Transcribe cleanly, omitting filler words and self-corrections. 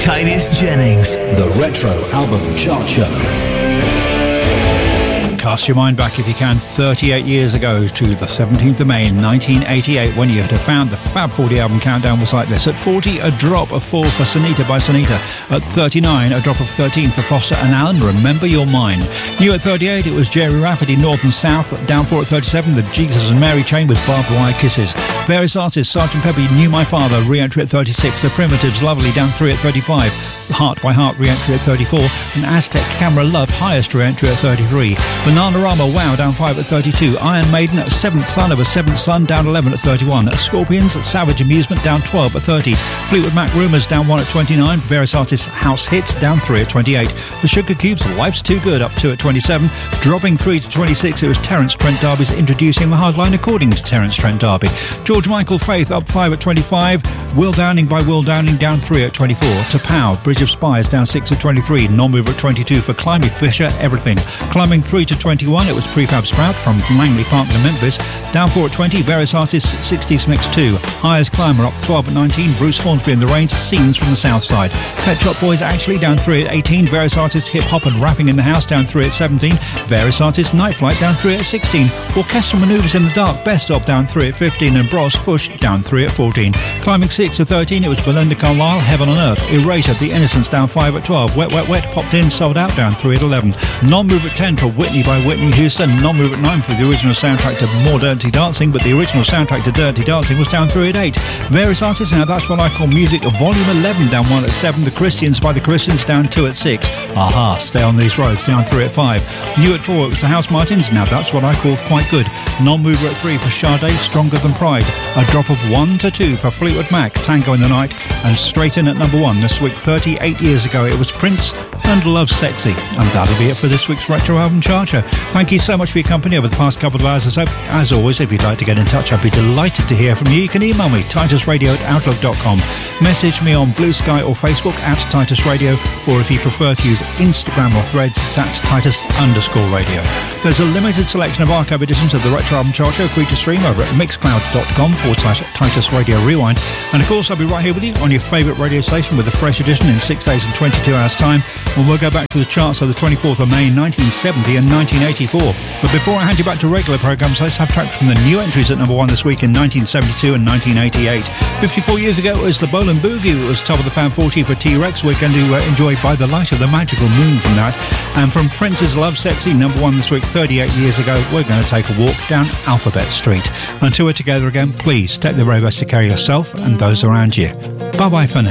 Titus Jennings. The Retro Album Chart Show. Cast your mind back, if you can, 38 years ago to the 17th of May 1988, when you had found the Fab 40 album countdown was like this. At 40, a drop of 4 for Sunita by Sunita. At 39, a drop of 13 for Foster and Allen, Remember Your Mind. New at 38, it was Jerry Rafferty, North and South. Down 4 at 37, the Jesus and Mary Chain with Barbed Wire Kisses. Various artists, Sgt. Pepper, Knew My Father, re-entry at 36. The Primitives, Lovely, down 3 at 35. Heart by Heart, re-entry at 34. And Aztec, Camera Love, highest re-entry at 33. Bananarama, Wow, down 5 at 32. Iron Maiden, Seventh Son of a Seventh Son, down 11 at 31. Scorpions, Savage Amusement, down 12 at 30. Fleetwood Mac, Rumours, down 1 at 29. Various artists, House Hits, down 3 at 28. The Sugar Cubes, Life's Too Good, up 2 at 27. Dropping 3 to 26, it was Terence Trent D'Arby's Introducing the Hardline According to Terence Trent D'Arby. George Michael, Faith, up 5 at 25. Will Downing by Will Downing, down 3 at 24. To Pow, Bridge of Spies, down 6 at 23. Non-mover at 22 for Climby Fisher, Everything. Climbing 3 to 21, it was Prefab Sprout from Langley Park to Memphis. Down 4 at 20, various artists, 60s Mix 2. Highest Climber, up 12 at 19. Bruce Hornsby and the Range, Scenes from the South Side. Pet Shop Boys, Actually, down 3 at 18. Various artists, Hip Hop and Rapping in the House, down 3 at 17. Various artists, Night Flight, down 3 at 16. Orchestral Manoeuvres in the Dark, Best Of, down 3 at 15. And Bros Push, down 3 at 14. Climbing 6 to 13, it was Belinda Carlisle, Heaven on Earth. Erasure, The Innocents, down 5 at 12. Wet Wet Wet, Popped In, Sold Out, down 3 at 11. Non-move at 10 for Whitney by Whitney Houston. Non-move at 9 for the original soundtrack to More Dirty Dancing, but the original soundtrack to Dirty Dancing was down 3 at 8. Various artists, now that's what I call music, volume 11, down 1 at 7. The Christians by the Christians, down 2 at 6. Aha, Stay on These Roads, down 3 at 5. New at 4, it was the House Martins, now that's what I call Quite Good. Non-mover at 3 for Sade, Stronger Than Pride. A drop of 1 to 2 for Fleetwood Mac, Tango in the Night. And straight in at number 1 this week, 38 years ago, it was Prince and Love Sexy. And that'll be it for this week's Retro Album Chart Show. Thank you so much for your company over the past couple of hours or so. As always, if you'd like to get in touch, I'd be delighted to hear from you. You can email me, titusradio@outlook.com. Message me on Blue Sky or Facebook at Titus Radio, or if you prefer to use Instagram or Threads, it's at Titus_radio. There's a limited selection of archive editions of the Retro Album Chart Show free to stream over at mixcloud.com/Titus Radio Rewind. And of course, I'll be right here with you on your favourite radio station with a fresh edition in 6 days and 22 hours time, when we'll go back to the charts of the 24th of May 1970 and 1984. But before I hand you back to regular programmes, let's have tracks from the new entries at number 1 this week in 1972 and 1988. 54 years ago, it was the Bowling Boogie. It was top of the Fan 40 for T-Rex. We're going to enjoy By the Light of the Magical Moon from that. And from Prince's Love Sexy, number 1 this week, 38 years ago, we're going to take a walk down Alphabet Street. Until we're together again, please take the very best to care of yourself and those around you. Bye-bye for now.